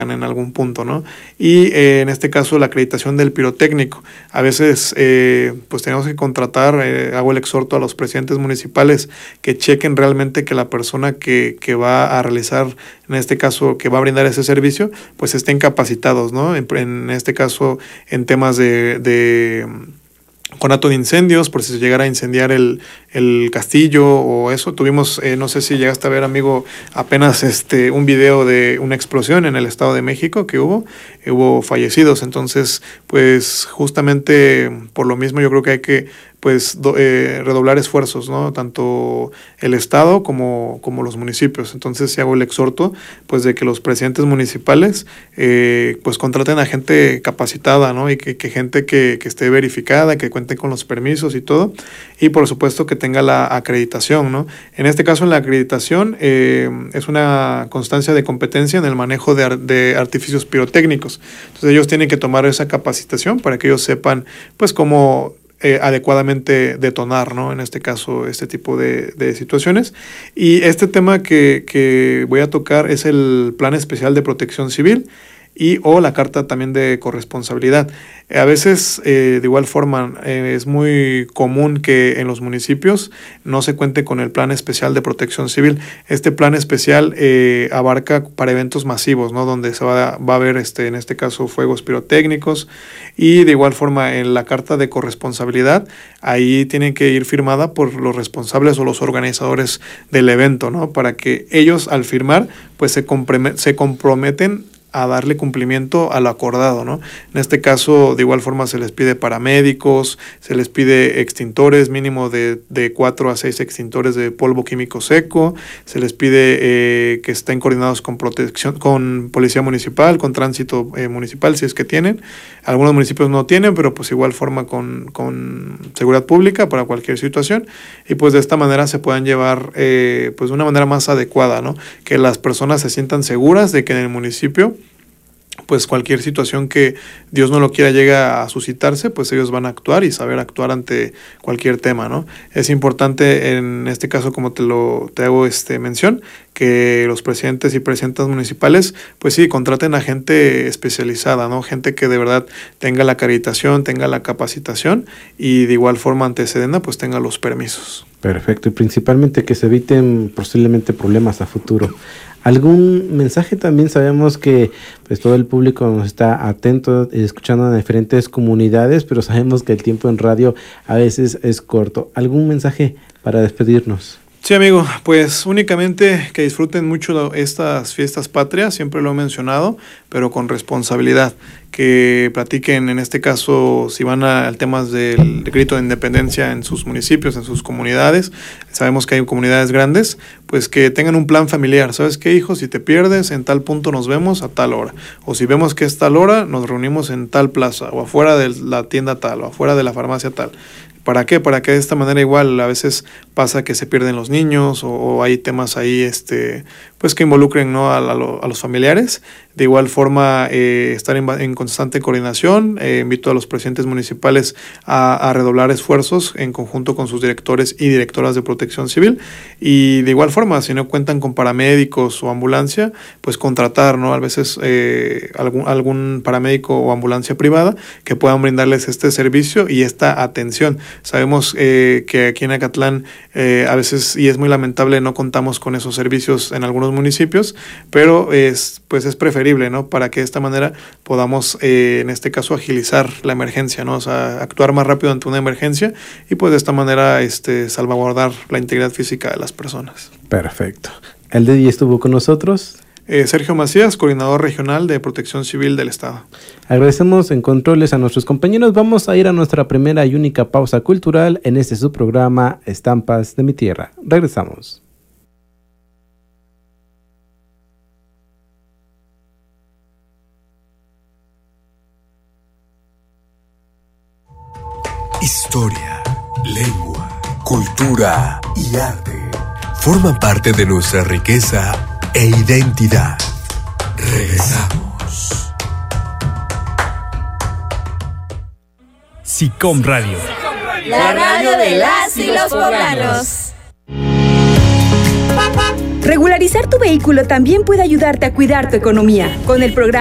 en algún punto, ¿no? Y en este caso la acreditación del pirotécnico. A veces pues tenemos que contratar, hago el exhorto a los presidentes municipales que chequen realmente que la persona que va a realizar, en este caso que va a brindar ese servicio, pues estén capacitados, ¿no? En este caso en temas de conato de incendios, por si se llegara a incendiar el castillo o eso. Tuvimos, no sé si llegaste a ver, amigo, apenas un video de una explosión en el Estado de México que hubo fallecidos. Entonces, pues justamente por lo mismo yo creo que hay que redoblar esfuerzos, ¿no? Tanto el Estado como los municipios. Entonces, si hago el exhorto, pues de que los presidentes municipales pues contraten a gente capacitada, ¿no? Y que gente que esté verificada, que cuente con los permisos y todo, y por supuesto que tenga la acreditación, ¿no? En este caso, en la acreditación es una constancia de competencia en el manejo de artificios pirotécnicos. Entonces, ellos tienen que tomar esa capacitación para que ellos sepan, pues, cómo adecuadamente detonar, ¿no? En este caso, este tipo de situaciones. Y este tema que voy a tocar es el Plan Especial de Protección Civil o la carta también de corresponsabilidad. A veces, de igual forma, es muy común que en los municipios no se cuente con el Plan Especial de Protección Civil. Este plan especial abarca para eventos masivos, ¿no? Donde se va a ver, en este caso, fuegos pirotécnicos, y de igual forma en la carta de corresponsabilidad, ahí tienen que ir firmada por los responsables o los organizadores del evento, ¿no? Para que ellos, al firmar, pues se comprometen a darle cumplimiento a lo acordado, ¿no? En este caso, de igual forma, se les pide paramédicos, se les pide extintores, mínimo de 4 a 6 extintores de polvo químico seco, se les pide que estén coordinados con policía municipal, con tránsito municipal, si es que tienen. Algunos municipios no tienen, pero pues igual forma con seguridad pública para cualquier situación, y pues de esta manera se puedan llevar pues de una manera más adecuada, ¿no? Que las personas se sientan seguras de que en el municipio, pues cualquier situación que Dios no lo quiera llega a suscitarse, pues ellos van a actuar y saber actuar ante cualquier tema, ¿no? Es importante en este caso, como te hago mención, que los presidentes y presidentas municipales, pues sí, contraten a gente especializada, ¿no? Gente que de verdad tenga la acreditación, tenga la capacitación, y de igual forma ante Sedena, pues tenga los permisos. Perfecto, y principalmente que se eviten posiblemente problemas a futuro. ¿Algún mensaje? También sabemos que pues todo el público nos está atento, escuchando en diferentes comunidades, pero sabemos que el tiempo en radio a veces es corto. ¿Algún mensaje para despedirnos? Sí, amigo, pues únicamente que disfruten mucho estas fiestas patrias, siempre lo he mencionado, pero con responsabilidad. Que platiquen, en este caso, si van al tema del grito de independencia en sus municipios, en sus comunidades, sabemos que hay comunidades grandes, pues que tengan un plan familiar. ¿Sabes qué, hijo? Si te pierdes, en tal punto nos vemos a tal hora. O si vemos que es tal hora, nos reunimos en tal plaza, o afuera de la tienda tal, o afuera de la farmacia tal. ¿Para qué? Para que de esta manera igual a veces pasa que se pierden los niños o hay temas ahí pues que involucren, ¿no? a los familiares. De igual forma estar en constante coordinación. Invito a los presidentes municipales a redoblar esfuerzos en conjunto con sus directores y directoras de protección civil, y de igual forma, si no cuentan con paramédicos o ambulancia, pues contratar, ¿no? A veces algún paramédico o ambulancia privada que puedan brindarles este servicio y esta atención. Sabemos que aquí en Acatlán a veces, y es muy lamentable, no contamos con esos servicios en algunos municipios, pero es preferible, ¿no? Para que de esta manera podamos, en este caso, agilizar la emergencia, ¿no? O sea, actuar más rápido ante una emergencia y pues de esta manera salvaguardar la integridad física de las personas. Perfecto. El DJ estuvo con nosotros. Sergio Macías, coordinador regional de Protección Civil del Estado. Agradecemos en controles a nuestros compañeros. Vamos a ir a nuestra primera y única pausa cultural en este subprograma Estampas de mi Tierra. Regresamos. Historia, lengua, cultura y arte forman parte de nuestra riqueza e identidad. Regresamos. SICOM Radio. La radio de las y los poblanos. Regularizar tu vehículo también puede ayudarte a cuidar tu economía. Con el programa